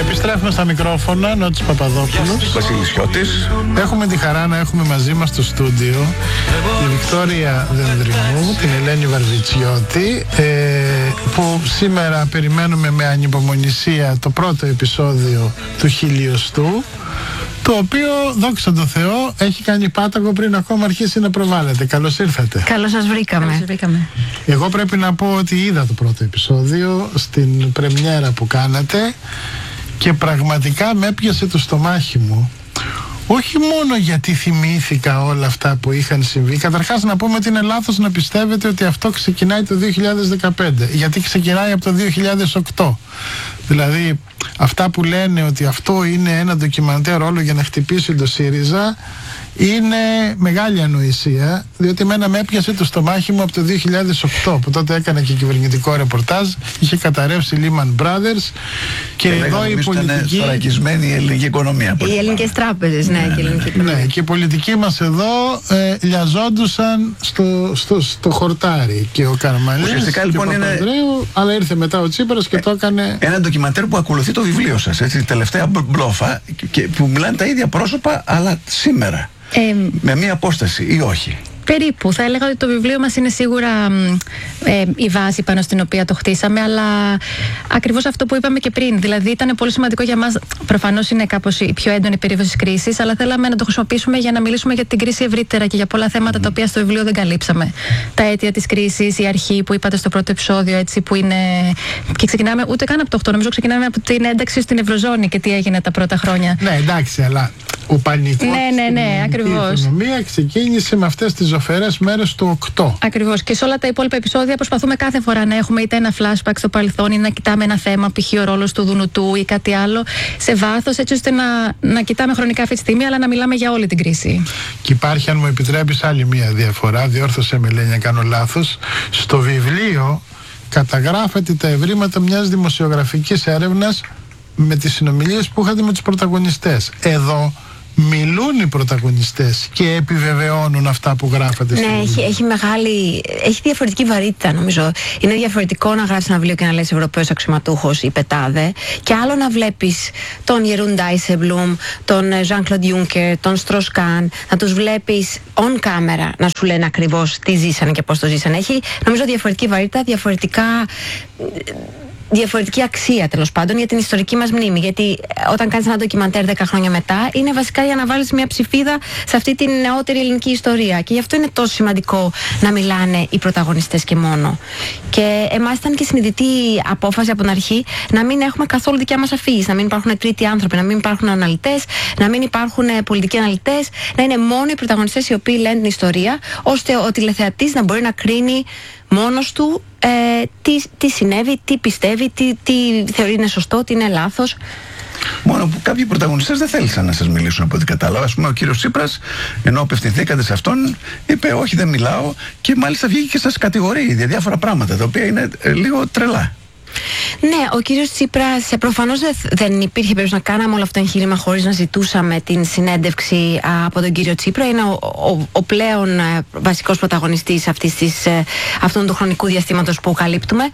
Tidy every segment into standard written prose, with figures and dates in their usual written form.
Επιστρέφουμε στα μικρόφωνα, Νότης Παπαδόπουλος, Βασίλης Χιώτης. Έχουμε τη χαρά να έχουμε μαζί μας στο στούντιο τη Βικτόρια Δενδρινού, την Ελένη Βαρβιτσιώτη, που σήμερα περιμένουμε με ανυπομονησία το πρώτο επεισόδιο του 1000ου, το οποίο, δόξα τω Θεώ, έχει κάνει πάταγο πριν ακόμα αρχίσει να προβάλλεται. Καλώς ήρθατε. Καλώς σας βρήκαμε. Εγώ πρέπει να πω ότι είδα το πρώτο επεισόδιο στην πρεμιέρα που κάνατε και πραγματικά με έπιασε το στομάχι μου. Όχι μόνο γιατί θυμήθηκα όλα αυτά που είχαν συμβεί. Καταρχάς να πούμε ότι είναι λάθος να πιστεύετε ότι αυτό ξεκινάει το 2015, γιατί ξεκινάει από το 2008. Δηλαδή αυτά που λένε ότι αυτό είναι ένα ντοκιμαντέρ όλο για να χτυπήσει το ΣΥΡΙΖΑ είναι μεγάλη ανοησία, διότι εμένα με έπιασε το στομάχι μου από το 2008, που τότε έκανα και κυβερνητικό ρεπορτάζ, είχε καταρρεύσει Lehman Brothers και εδώ η πολιτική... Ήταν θωρακισμένη η ελληνική οικονομία. Οι ελληνικές τράπεζες, ναι, και η ελληνική οικονομία. Ναι, και οι πολιτικοί μας εδώ λιαζόντουσαν στο χορτάρι, και ο Καρμαλής ουσιαστικά, και λοιπόν, ο Παπανδρέου, αλλά ήρθε μετά ο Τσίπρας και το έκανε... Ένα ντοκιμαντέρ που ακολουθεί το βιβλίο σας, έτσι, τελευταία μπλόφα, και που μιλάνε τα ίδια πρόσωπα, αλλά σήμερα. Με μία απόσταση ή όχι? Περίπου. Θα έλεγα ότι το βιβλίο μας είναι σίγουρα η βάση πάνω στην οποία το χτίσαμε, αλλά ακριβώς αυτό που είπαμε και πριν. Δηλαδή ήταν πολύ σημαντικό για μας, προφανώς είναι κάπως η πιο έντονη περίοδος της κρίσης, αλλά θέλαμε να το χρησιμοποιήσουμε για να μιλήσουμε για την κρίση ευρύτερα και για πολλά θέματα τα οποία στο βιβλίο δεν καλύψαμε. Τα αίτια της κρίσης, η αρχή που είπατε στο πρώτο επεισόδιο, έτσι, που είναι. Και ξεκινάμε ούτε καν από το 8, νομίζω ξεκινάμε από την ένταξη στην Ευρωζώνη και τι έγινε τα πρώτα χρόνια. Ναι, εντάξει, αλλά ο πανικός στην οικονομία ξεκίνησε με αυτές τις ζωφερές μέρες του 8. Ακριβώς. Και σε όλα τα υπόλοιπα επεισόδια προσπαθούμε κάθε φορά να έχουμε είτε ένα flashback στο παρελθόν ή να κοιτάμε ένα θέμα, π.χ. ο ρόλος του Δουνουτού ή κάτι άλλο, σε βάθος, έτσι ώστε να κοιτάμε χρονικά αυτή τη στιγμή, αλλά να μιλάμε για όλη την κρίση. Και υπάρχει, αν μου επιτρέπεις, άλλη μία διαφορά. Διόρθωσε με, λέει, να κάνω λάθος. Στο βιβλίο καταγράφεται τα ευρήματα μιας δημοσιογραφικής έρευνας με τις συνομιλίες που είχατε με τους πρωταγωνιστές. Εδώ μιλούν οι πρωταγωνιστές και επιβεβαιώνουν αυτά που γράφατε. Ναι, έχει διαφορετική βαρύτητα, νομίζω. Είναι διαφορετικό να γράψεις ένα βιβλίο και να λες Ευρωπαίος αξιωματούχος ή πετάδε, και άλλο να βλέπεις τον Γερούν Ντάισεμπλουμ, τον Jean-Claude Juncker, τον Στροσκάν, να τους βλέπεις on camera να σου λένε ακριβώς τι ζήσανε και πώς το ζήσανε. Έχει, νομίζω, διαφορετική βαρύτητα, διαφορετική αξία, τέλος πάντων, για την ιστορική μας μνήμη. Γιατί όταν κάνεις ένα ντοκιμαντέρ 10 χρόνια μετά, είναι βασικά για να βάλεις μια ψηφίδα σε αυτή την νεότερη ελληνική ιστορία. Και γι' αυτό είναι τόσο σημαντικό να μιλάνε οι πρωταγωνιστές και μόνο. Και εμάς ήταν και συνειδητή απόφαση από την αρχή να μην έχουμε καθόλου δικιά μας αφήγηση, να μην υπάρχουν τρίτοι άνθρωποι, να μην υπάρχουν αναλυτές, να μην υπάρχουν πολιτικοί αναλυτές, να είναι μόνο οι πρωταγωνιστές οι οποίοι λένε την ιστορία, ώστε ο τηλεθεατής να μπορεί να κρίνει μόνος του τι συνέβη, τι πιστεύει, τι θεωρεί είναι σωστό, τι είναι λάθος. Μόνο που κάποιοι πρωταγωνιστές δεν θέλησαν να σας μιλήσουν, από ό,τι κατάλαβα. Ας πούμε, ο κύριος Τσίπρας, ενώ απευθυνθήκατε σε αυτόν, είπε όχι, δεν μιλάω, και μάλιστα βγήκε και σας κατηγορεί για διάφορα πράγματα, τα οποία είναι λίγο τρελά. Ναι, ο κύριος Τσίπρας, προφανώς δεν υπήρχε περίπτωση να κάναμε όλο αυτό το εγχείρημα χωρίς να ζητούσαμε την συνέντευξη από τον κύριο Τσίπρα. Είναι ο πλέον βασικός πρωταγωνιστής αυτού του χρονικού διαστήματος που καλύπτουμε.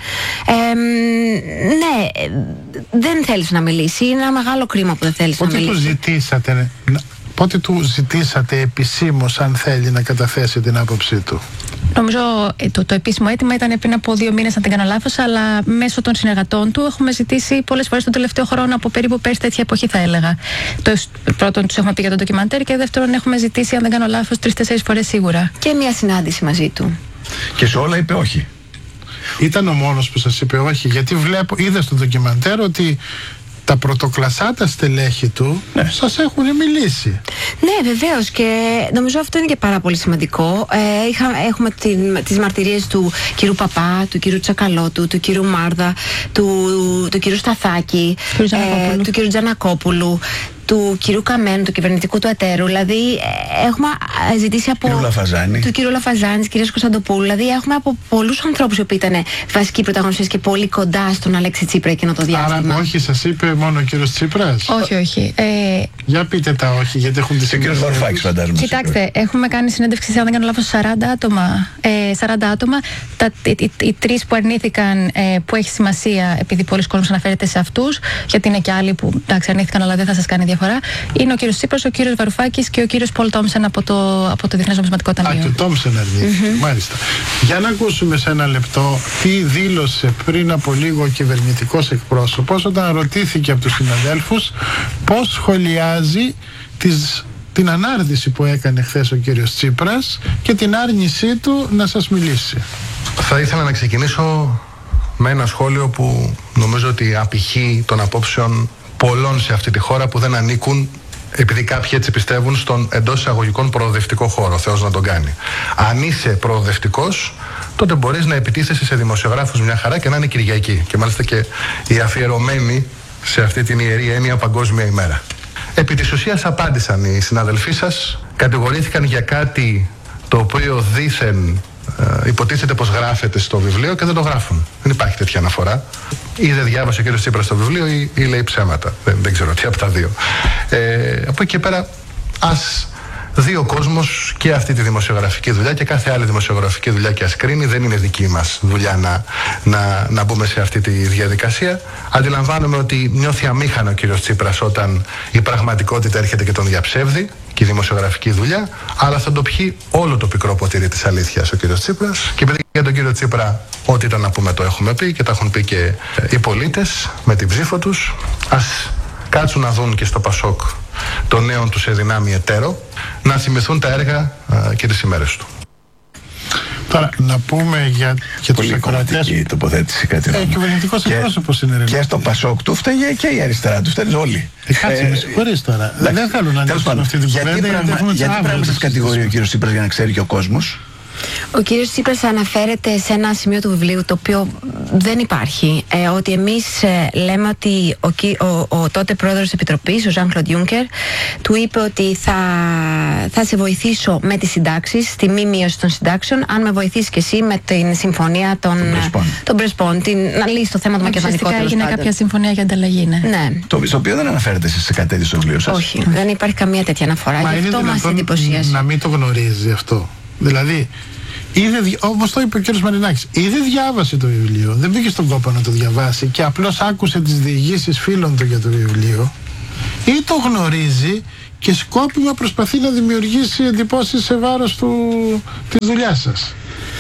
Ναι, δεν θέλησε να μιλήσει. Είναι ένα μεγάλο κρίμα που δεν θέλησε να μιλήσει. Πότε του ζητήσατε επισήμως αν θέλει να καταθέσει την άποψή του? Νομίζω το επίσημο αίτημα ήταν πριν από 2 μήνες, αν δεν κάνω λάθος, αλλά μέσω των συνεργατών του έχουμε ζητήσει πολλές φορές τον τελευταίο χρόνο, από περίπου πέρσι τέτοια εποχή, θα έλεγα. Πρώτον, τους έχουμε πει για το ντοκιμαντέρ, και δεύτερον, έχουμε ζητήσει, αν δεν κάνω λάθος, 3-4 φορές σίγουρα. Και μια συνάντηση μαζί του. Και σε όλα είπε όχι. Ήταν ο μόνος που σας είπε όχι? Γιατί είδα στο ντοκιμαντέρ ότι τα πρωτοκλασσάτα στελέχη του σας έχουν μιλήσει. Ναι, βεβαίως, και νομίζω αυτό είναι και πάρα πολύ σημαντικό. Έχουμε τις μαρτυρίες του κυρίου Παπά, του κυρίου Τσακαλώτου, του κυρίου Μάρδα, του κυρίου Σταθάκη, του κυρίου Τζανακόπουλου. του κυρίου Καμένου, του κυβερνητικού του εταίρου. Δηλαδή, έχουμε ζητήσει από. Του κυρίου Λαφαζάνη, τη κυρία Κωνσταντοπούλου. Δηλαδή, έχουμε από πολλούς ανθρώπους οι οποίοι ήταν βασικοί πρωταγωνιστές και πολύ κοντά στον Αλέξη Τσίπρα εκείνο το διάστημα. Άρα, όχι, σας είπε μόνο ο κύριος Τσίπρας? Όχι. Για πείτε τα όχι, γιατί έχουν τη συνέντευξη. Ο κύριος Βαρουφάκης, φαντάζομαι. Κοιτάξτε, έχουμε κάνει συνέντευξη, αν δεν κάνω λάθος, 40 άτομα. Οι 3 που αρνήθηκαν, που έχει σημασία, επειδή πολλοί κόσμος αναφέρεται σε αυτούς, γιατί είναι και άλλοι που εντάξει, αρνήθηκαν, αλλά δεν θα σας κάνει διαφορά, είναι ο κύριος Τσίπρας, ο κύριος Βαρουφάκης και ο κύριος Πολ Τόμσεν από το Διεθνές Νομισματικό Ταμείο. Και ο Τόμσεν αρνήθηκε. Μάλιστα. Για να ακούσουμε σε ένα λεπτό τι δήλωσε πριν από λίγο ο κυβερνητικός εκπρόσωπος όταν ρωτήθηκε από τους συναδέλφους πώς σχολιάζει την ανάρτηση που έκανε χθες ο κύριος Τσίπρας και την άρνησή του να σας μιλήσει. Θα ήθελα να ξεκινήσω με ένα σχόλιο που νομίζω ότι απηχεί των απόψεων πολλών σε αυτή τη χώρα που δεν ανήκουν, επειδή κάποιοι έτσι πιστεύουν, στον εντός εισαγωγικών προοδευτικό χώρο. Θεός να τον κάνει. Αν είσαι προοδευτικός, τότε μπορείς να επιτίθεσαι σε δημοσιογράφους μια χαρά και να είναι Κυριακή. Και μάλιστα και η αφιερωμένη σε αυτή την ιερή έννοια Παγκόσμια ημέρα. Επί της ουσίας απάντησαν οι συναδελφοί σας, κατηγορήθηκαν για κάτι το οποίο δήθεν υποτίθεται πως γράφεται στο βιβλίο και δεν το γράφουν. Δεν υπάρχει τέτοια αναφορά. Ή δεν διάβασε ο κ. Τσίπρας στο βιβλίο ή λέει ψέματα. Δεν ξέρω τι από τα δύο. Από εκεί και πέρα ας δει ο κόσμος και αυτή τη δημοσιογραφική δουλειά και κάθε άλλη δημοσιογραφική δουλειά και ας κρίνει. Δεν είναι δική μας δουλειά να μπούμε σε αυτή τη διαδικασία. Αντιλαμβάνομαι ότι νιώθει αμήχανο ο κ. Τσίπρας όταν η πραγματικότητα έρχεται και τον διαψεύδει και η δημοσιογραφική δουλειά, αλλά θα το πιει όλο το πικρό ποτήρι της αλήθειας ο κ. Τσίπρας. Και επειδή για τον κύριο Τσίπρα ό,τι ήταν να πούμε το έχουμε πει και τα έχουν πει και οι πολίτες με την ψήφο τους, ας κάτσουν να δουν και στο Πασόκ το νέο του σε δυνάμει εταίρο, να θυμηθούν τα έργα και τις ημέρες του. Τώρα, να πούμε για τους ακροατές. Η τοποθέτηση κάτι να κυβερνητικός εκπρόσωπος είναι. Και στο Πασόκ του φταίγε και η αριστερά του, φταίνε όλοι. Κάτσε, με συγχωρείς τώρα. Δεν θέλω να ανοίξουν αυτή την κουβέντα. Γιατί πράγμα σας κατηγορεί ο κύριος Τσίπρας για να ξέρει και ο κόσμος? Ο κύριος Τσίπρας αναφέρεται σε ένα σημείο του βιβλίου το οποίο δεν υπάρχει, ότι εμείς λέμε ότι ο τότε πρόεδρος της Επιτροπής, ο Ζαν Κλοντ Γιούνκερ, του είπε ότι θα σε βοηθήσω με τις συντάξεις, τη μη μείωση των συντάξεων, αν με βοηθήσεις και εσύ με την συμφωνία των Πρεσπών, να λύσει το θέμα του μακεδονικού. Ουσιαστικά έγινε κάποια συμφωνία για ανταλλαγή, ναι. Στο οποίο δεν αναφέρεται σε κάτι τέτοιο στο βιβλίο σας. Όχι, δεν υπάρχει καμία τέτοια αναφορά. Μα γι' αυτό μας εντυπωσίασε. Να μην το γνωρίζει αυτό. Δηλαδή, όπως το είπε ο κ. Μαρινάκης, ή δεν διάβασε το βιβλίο, δεν πήγε στον κόπο να το διαβάσει και απλώς άκουσε τις διηγήσεις φίλων του για το βιβλίο, ή το γνωρίζει και σκόπιμα προσπαθεί να δημιουργήσει εντυπώσεις σε βάρος της δουλειάς σας.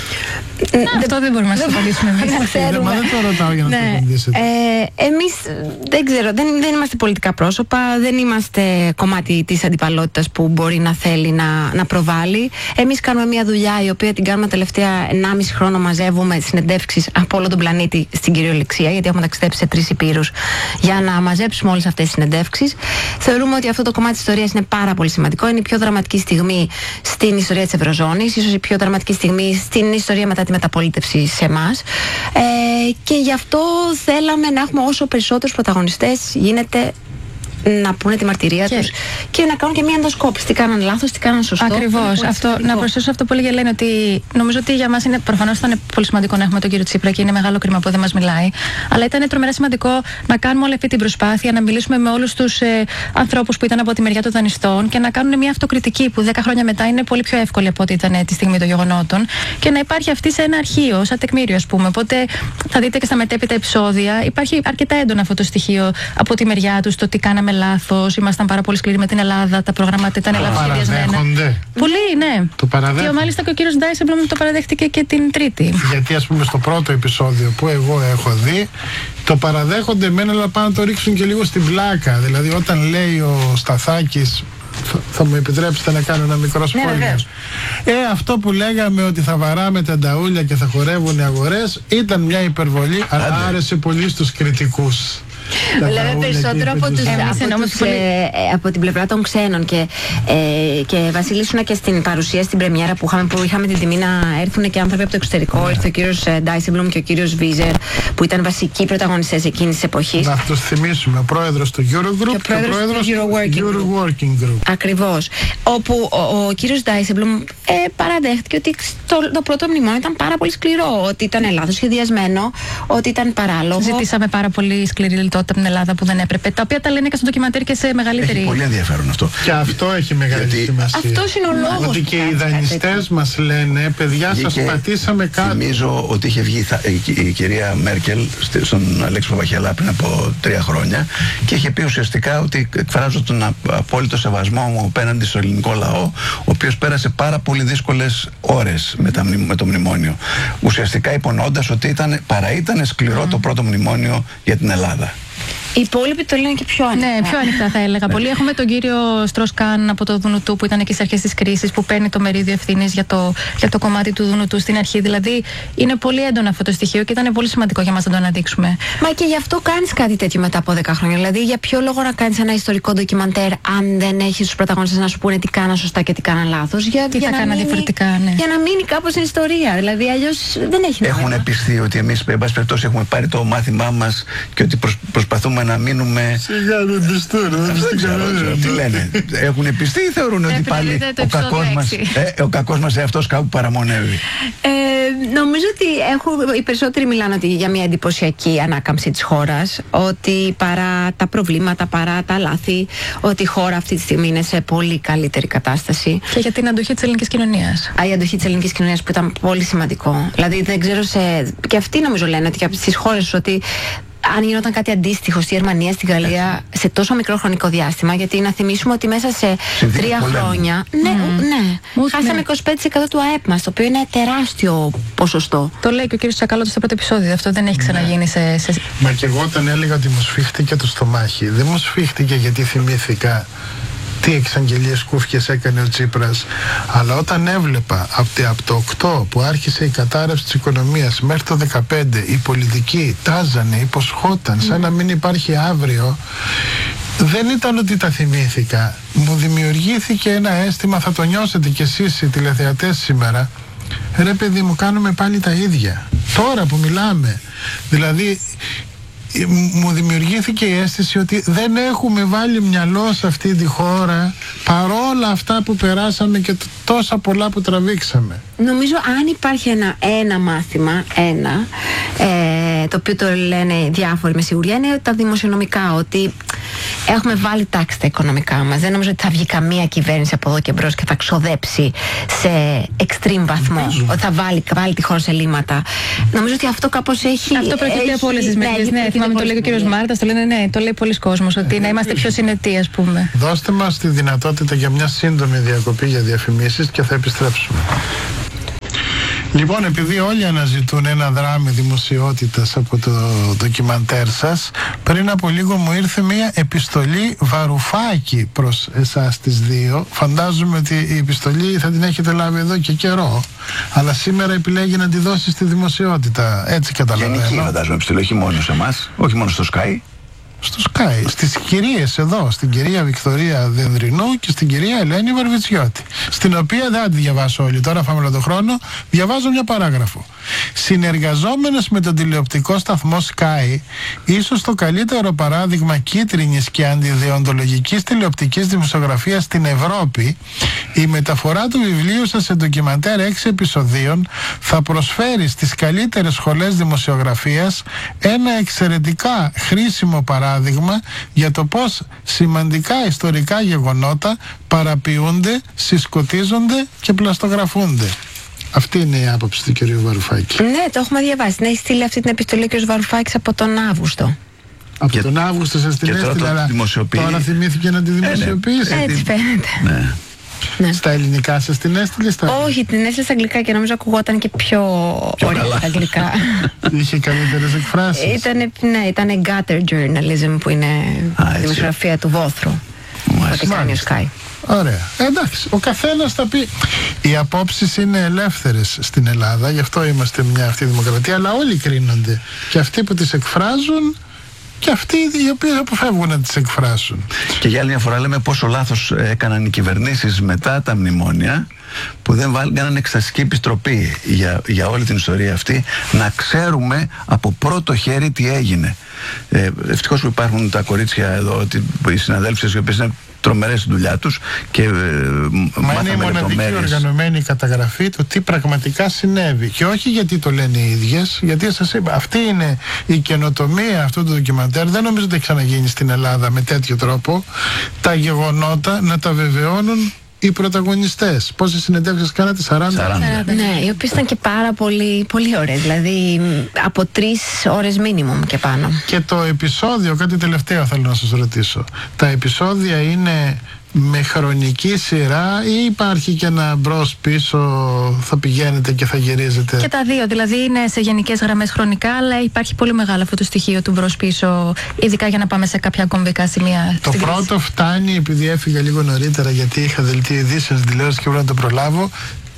Αυτό δεν μπορούμε να το απαντήσουμε εμείς. Μα δεν το ρωτάω για να το απαντήσετε. Εμείς δεν ξέρω, δεν είμαστε πολιτικά πρόσωπα, δεν είμαστε κομμάτι της αντιπαλότητας που μπορεί να θέλει να προβάλλει. Εμείς κάνουμε μια δουλειά η οποία την κάνουμε τελευταία 1,5 χρόνο, μαζεύουμε συνεντεύξεις από όλο τον πλανήτη στην κυριολεξία, γιατί έχουμε ταξιδέψει σε 3 υπήρους για να μαζέψουμε όλες αυτές τις συνεντεύξεις. Θεωρούμε ότι αυτό το κομμάτι της ιστορίας είναι πάρα πολύ σημαντικό. Είναι η πιο δραματική στιγμή στην ιστορία της Ευρωζώνης, ίσως η πιο δραματική στιγμή στην ιστορία μετά τη μεταπολίτευση σε εμάς. Και γι' αυτό θέλαμε να έχουμε όσο περισσότερους πρωταγωνιστές γίνεται να πούνε τη μαρτυρία τους και να κάνουν και μια ενδοσκόπηση. Τι κάνανε λάθος, τι κάνανε σωστό. Ακριβώς. Να προσθέσω αυτό που έλεγε Ελένη, ότι νομίζω ότι για μας προφανώς ήταν πολύ σημαντικό να έχουμε τον κύριο Τσίπρα και είναι μεγάλο κρίμα που δεν μας μιλάει. Αλλά ήταν τρομερά σημαντικό να κάνουμε όλη αυτή την προσπάθεια, να μιλήσουμε με όλους τους ανθρώπους που ήταν από τη μεριά των δανειστών και να κάνουν μια αυτοκριτική που 10 χρόνια μετά είναι πολύ πιο εύκολη από ό,τι ήταν τη στιγμή των γεγονότων και να υπάρχει αυτή σε ένα αρχείο, σαν τεκμήριο, ας πούμε. Οπότε θα δείτε και στα μετέπειτα επεισόδια υπάρχει αρκετά έντονο αυτό το στοιχείο από τη μεριά τους, το τι κάναμε λάθος, ήμασταν πάρα πολύ σκληροί με την Ελλάδα, τα προγράμματα ήταν λάθος σχεδιασμένα. Πολύ, ναι. Το παραδέχονται. Και μάλιστα και ο κύριος Ντάισεμπλουμ το παραδέχτηκε και την Τρίτη. Γιατί ας πούμε στο πρώτο επεισόδιο που εγώ έχω δει, το παραδέχονται εμένα, αλλά πάνε να το ρίξουν και λίγο στην πλάκα. Δηλαδή όταν λέει ο Σταθάκης, θα μου επιτρέψετε να κάνω ένα μικρό σχόλιο. Αυτό που λέγαμε ότι θα βαράμε τα νταούλια και θα χορεύουν οι αγορές ήταν μια υπερβολή, αλλά άρεσε πολύ στους κριτικούς. Λέμε περισσότερο από την πλευρά των ξένων. Και Βασίλη, ήσουνα και στην παρουσία στην πρεμιέρα που είχαμε την τιμή να έρθουν και άνθρωποι από το εξωτερικό. Ήρθε ο κύριος Ντάισεμπλουμ και ο κύριος Βίζερ, που ήταν βασικοί πρωταγωνιστές εκείνης της εποχής. Να τους θυμίσουμε, ο πρόεδρος του Eurogroup και ο πρόεδρος του Euroworking Group. Ακριβώς. Όπου ο κύριος Ντάισεμπλουμ παραδέχτηκε ότι το πρώτο μνημόνιο ήταν πάρα πολύ σκληρό, ότι ήταν λάθος σχεδιασμένο, ότι ήταν παράλογο. Ζητήσαμε πάρα πολύ σκληρή λιτότητα από την Ελλάδα που δεν έπρεπε. Τα οποία τα λένε και στο ντοκιμαντέρ και σε μεγαλύτερη. Έχει πολύ ενδιαφέρον αυτό. Και αυτό έχει μεγάλη σημασία. Αυτός είναι ο λόγος. Ότι και οι δανειστές μας λένε, παιδιά, σας πατήσαμε κάτω. Νομίζω ότι είχε βγει η κυρία Μέρκελ στον Αλέξη Παπαχελά πριν από 3 χρόνια και είχε πει ουσιαστικά ότι εκφράζω τον απόλυτο σεβασμό μου απέναντι στο ελληνικό λαό, ο οποίος πέρασε πάρα πολύ δύσκολες ώρες με το μνημόνιο. Ουσιαστικά υπονοώντας ότι ήταν σκληρό το πρώτο μνημόνιο για την Ελλάδα. Οι υπόλοιποι το λένε και πιο ανοιχτά. Ναι, πιο ανοιχτά θα έλεγα. Πολύ. Έχουμε τον κύριο Στροσκάν από το Δουνουτού που ήταν εκεί στις αρχές της κρίσης, που παίρνει το μερίδιο ευθύνης για το κομμάτι του Δουνουτού στην αρχή. Δηλαδή είναι πολύ έντονο αυτό το στοιχείο και ήταν πολύ σημαντικό για μας να το αναδείξουμε. Μα και γι' αυτό κάνεις κάτι τέτοιο μετά από 10 χρόνια. Δηλαδή, για ποιο λόγο να κάνεις ένα ιστορικό ντοκιμαντέρ αν δεν έχεις τους πρωταγωνιστές να σου πούνε τι κάνα σωστά και τι κάνα λάθος? Τι θα κάνα διαφορετικά, ναι. Για να μείνει κάπως στην ιστορία. Δηλαδή, αλλιώς δεν έχει νόημα. Έχουν πιστεί ότι εμείς, εν πάση περιπτώσει, έχουμε πάρει το μάθημά μας και ότι προσπαθούμε να μείνουμε. Σιγά δεν πιστούν. Τι λένε. Έχουν πιστεί ή θεωρούν ότι πάλι ο κακός μας εαυτός κάπου παραμονεύει? Νομίζω ότι οι περισσότεροι μιλάνε για μια εντυπωσιακή ανάκαμψη της χώρας, ότι παρά τα προβλήματα, παρά τα λάθη, ότι η χώρα αυτή τη στιγμή είναι σε πολύ καλύτερη κατάσταση. Και για την αντοχή της ελληνικής κοινωνίας. Η αντοχή της ελληνικής κοινωνίας που ήταν πολύ σημαντικό. Δηλαδή δεν ξέρω και αυτοί νομίζω λένε ότι στις χώρες ότι αν γινόταν κάτι αντίστοιχο στη Γερμανία, στην Γαλλία, σε τόσο μικρό χρονικό διάστημα, γιατί να θυμίσουμε ότι μέσα σε 3 χρόνια. Χάσαμε 25% του ΑΕΠ μας, το οποίο είναι τεράστιο ποσοστό. Το λέει και ο κ. Τσακαλώτος στο πρώτο επεισόδιο. Αυτό δεν έχει ξαναγίνει σε. Μα και εγώ όταν έλεγα ότι μου σφίχτηκε το στομάχι, δεν μου σφίχτηκε γιατί θυμήθηκα τι εξαγγελίες κούφιες έκανε ο Τσίπρας, αλλά όταν έβλεπα από το 8 που άρχισε η κατάρρευση της οικονομίας μέχρι το 15 η πολιτική τάζανε, υποσχόταν σαν να μην υπάρχει αύριο, δεν ήταν ότι τα θυμήθηκα, μου δημιουργήθηκε ένα αίσθημα, θα το νιώσετε κι εσείς οι τηλεθεατές σήμερα, ρε παιδί μου, κάνουμε πάλι τα ίδια τώρα που μιλάμε. Δηλαδή μου δημιουργήθηκε η αίσθηση ότι δεν έχουμε βάλει μυαλό σε αυτή τη χώρα παρόλα αυτά που περάσαμε και τόσα πολλά που τραβήξαμε. Νομίζω αν υπάρχει ένα μάθημα, το οποίο το λένε διάφοροι με σιγουριά, είναι τα δημοσιονομικά, ότι έχουμε βάλει τάξη στα οικονομικά μας. Δεν νομίζω ότι θα βγει καμία κυβέρνηση από εδώ και μπρος και θα ξοδέψει σε extreme βαθμό, ότι θα βάλει τη χώρα σε λύματα. Νομίζω ότι αυτό κάπως έχει. Αυτό προκύπτει από όλες τις μεριές. Ναι, θυμάμαι το λέει ο κύριος Μάρτας, το λένε, ναι, το λέει πολλοί κόσμος, ότι να είμαστε πιο συνετοί, ας πούμε. Δώστε μας τη δυνατότητα για μια σύντομη διακοπή για διαφημίσεις και θα επιστρέψουμε. Λοιπόν, επειδή όλοι αναζητούν ένα δράμι δημοσιότητας από το ντοκιμαντέρ σας, πριν από λίγο μου ήρθε μια επιστολή Βαρουφάκη προς εσάς τις δύο. Φαντάζομαι ότι η επιστολή θα την έχετε λάβει εδώ και καιρό, αλλά σήμερα επιλέγει να τη δώσει στη δημοσιότητα. Έτσι καταλαβαίνω. Γενική φαντάζομαι επιστολή, όχι μόνο σε εμάς, όχι μόνο στο Sky. Στο Sky, στις κυρίες εδώ, στην κυρία Βικτωρία Δενδρινού και στην κυρία Ελένη Βαρβιτσιώτη, στην οποία δεν θα τη διαβάσω όλη τώρα, φάμε όλο τον χρόνο, διαβάζω μια παράγραφο. Συνεργαζόμενος με τον τηλεοπτικό σταθμό Sky, ίσως το καλύτερο παράδειγμα κίτρινης και αντιδιοντολογικής τηλεοπτικής δημοσιογραφίας στην Ευρώπη, η μεταφορά του βιβλίου σας σε ντοκιμαντέρ 6 επεισοδίων θα προσφέρει στις καλύτερες σχολές δημοσιογραφίας ένα εξαιρετικά χρήσιμο παράδειγμα για το πώς σημαντικά ιστορικά γεγονότα παραποιούνται, συσκοτίζονται και πλαστογραφούνται. Αυτή είναι η άποψη του κ. Βαρουφάκη. Ναι, το έχουμε διαβάσει. Να έχει στείλει αυτή την επιστολή ο κ. Βαρουφάκης από τον Αύγουστο. Από τον Αύγουστο σας την έστειλε, αλλά τώρα θυμήθηκε να τη δημοσιοποιήσει. Έτσι φαίνεται. Ναι. Ναι. Στα ελληνικά σας την έστειλε? Όχι, την έστειλε στα αγγλικά και νομίζω ακουγόταν και πιο ωραία στα αγγλικά. Είχε καλύτερες εκφράσεις. Ήταν gutter journalism, που είναι η δημοσιογραφία του βόθρου. Ό,τι κάνει ο Sky. Ωραία. Εντάξει, ο καθένας θα πει. Οι απόψεις είναι ελεύθερες στην Ελλάδα, γι' αυτό είμαστε μια αυτή δημοκρατία, αλλά όλοι κρίνονται. Και αυτοί που τις εκφράζουν και αυτοί οι οποίοι αποφεύγουν να τις εκφράσουν. Και για άλλη μια φορά λέμε πόσο λάθος έκαναν οι κυβερνήσεις μετά τα μνημόνια, που δεν κάναν εξεταστική επιστροπή για όλη την ιστορία αυτή, να ξέρουμε από πρώτο χέρι τι έγινε. Ευτυχώς που υπάρχουν τα κορίτσια εδώ, οι συναδέλφες, οι οποίες είναι τρομερές στη δουλειά τους και μα είναι η μοναδική οργανωμένη καταγραφή του τι πραγματικά συνέβη. Και όχι γιατί το λένε οι ίδιες, γιατί σας είπα, αυτή είναι η καινοτομία αυτού του ντοκιμαντέρ. Δεν νομίζω ότι έχει ξαναγίνει στην Ελλάδα με τέτοιο τρόπο τα γεγονότα να τα βεβαιώνουν οι πρωταγωνιστές. Πόσες συνεντεύξεις κάνατε? 40. Ναι, οι οποίες ήταν και πάρα πολύ, πολύ ωραίες. Δηλαδή από 3 ώρες μίνιμουμ και πάνω. Και το επεισόδιο, κάτι τελευταίο θέλω να σας ρωτήσω. Τα επεισόδια είναι με χρονική σειρά ή υπάρχει και ένα μπρος πίσω, θα πηγαίνετε και θα γυρίζετε? Και τα δύο, δηλαδή είναι σε γενικές γραμμές χρονικά, αλλά υπάρχει πολύ μεγάλο αυτό το στοιχείο του μπρος πίσω, ειδικά για να πάμε σε κάποια κομβικά σημεία. Το πρώτο φτάνει, επειδή έφυγα λίγο νωρίτερα γιατί είχα δελτίο ειδήσεων στη τηλεόραση και πρέπει να το προλάβω.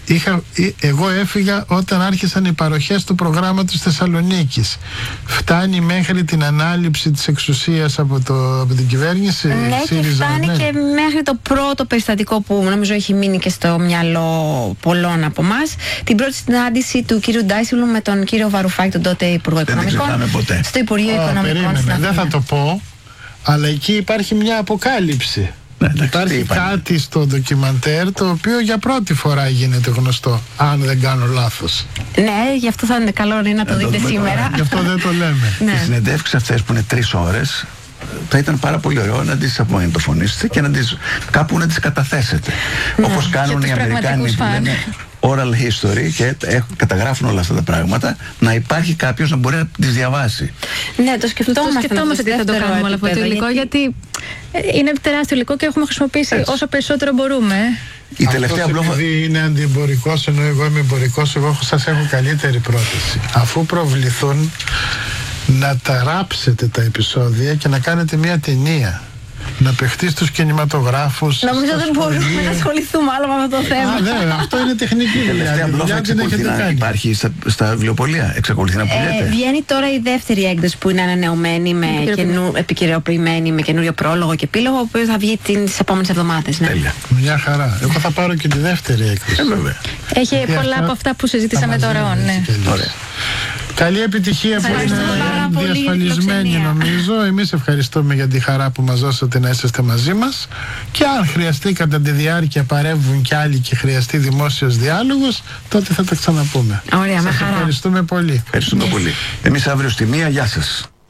Εγώ έφυγα όταν άρχισαν οι παροχές του προγράμματος Θεσσαλονίκης. Φτάνει μέχρι την ανάληψη της εξουσίας από την κυβέρνηση? Ναι, και φτάνει και μέχρι το πρώτο περιστατικό που νομίζω έχει μείνει και στο μυαλό πολλών από εμάς. Την πρώτη συνάντηση του κύριου Ντάισιλου με τον κύριο Βαρουφάκη, τον τότε Υπουργό Οικονομικών, στο Υπουργείο Οικονομικών. Δεν θα το πω, αλλά εκεί υπάρχει μια αποκάλυψη. Υπάρχει κάτι στο ντοκιμαντέρ το οποίο για πρώτη φορά γίνεται γνωστό, αν δεν κάνω λάθος. Ναι, γι' αυτό θα είναι καλό να το δείτε σήμερα. Γι' αυτό δεν το λέμε. Ναι. Οι συνεντεύξεις αυτές που είναι 3 ώρες, θα ήταν πάρα πολύ ωραίο να τις απομαγνητοφωνήσετε και κάπου να τις καταθέσετε. Ναι. Όπως κάνουν οι Αμερικάνοι που λένε oral history και καταγράφουν όλα αυτά τα πράγματα, να υπάρχει κάποιος να μπορεί να τις διαβάσει. Ναι, το σκεφτόμαστε τι θα το κάνουμε όλο αυτό το υλικό, γιατί είναι τεράστιο υλικό και έχουμε χρησιμοποιήσει όσο περισσότερο μπορούμε. Η τελευταία μπλόφα. Επειδή είναι αντιεμπορικός, ενώ εγώ είμαι εμπορικός, εγώ σας έχω καλύτερη πρόταση. Αφού προβληθούν, να τα ράψετε τα επεισόδια και να κάνετε μια ταινία. Να παιχτεί στους κινηματογράφους. Νομίζω δεν μπορούμε να ασχοληθούμε άλλο με αυτό το θέμα. Ναι, αυτό είναι τεχνική δουλειά. Υπάρχει στα βιβλιοπωλεία, εξακολουθεί να πουλιέται? Βγαίνει τώρα η δεύτερη έκδοση που είναι ανανεωμένη, επικαιροποιημένη, με καινούριο πρόλογο και επίλογο, ο οποίος θα βγει τις επόμενες εβδομάδες. Ναι. Τέλεια. Μια χαρά. Εγώ θα πάρω και τη δεύτερη έκδοση. Έχει πολλά από αυτά που συζητήσαμε τώρα. Ναι. Καλή επιτυχία που είναι διασφαλισμένη νομίζω. Εμείς ευχαριστούμε για τη χαρά που μας δώσατε να είσαστε μαζί μας. Και αν χρειαστεί κατά τη διάρκεια παρεύουν κι άλλοι και χρειαστεί δημόσιος διάλογος, τότε θα τα ξαναπούμε. Ωραία, με χαρά. Ευχαριστούμε πολύ. Ευχαριστούμε πολύ. Εμείς αύριο στη 1, γεια σας.